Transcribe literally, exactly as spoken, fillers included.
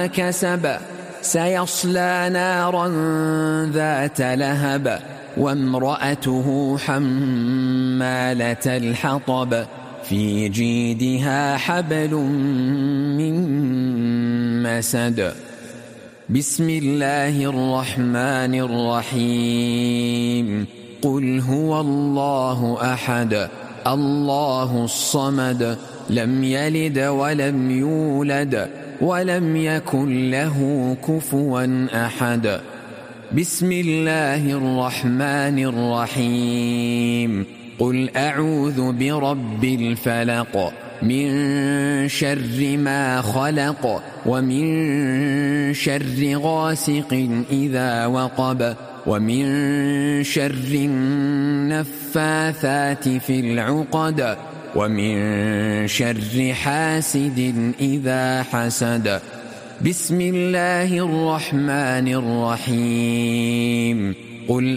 كسب سيصلى نارا ذات لهب وامرأته حمالة الحطب في جيدها حبل من مسد. بسم الله الرحمن الرحيم. قل هو الله أحد الله الصمد لم يلد ولم يولد ولم يكن له كفوا أحد. بسم الله الرحمن الرحيم. قل أعوذ برب الفلق من شر ما خلق ومن شر غاسق إذا وقب ومن شر النفاثات في العقد ومن شر حاسد إذا حسد. بسم الله الرحمن الرحيم. قل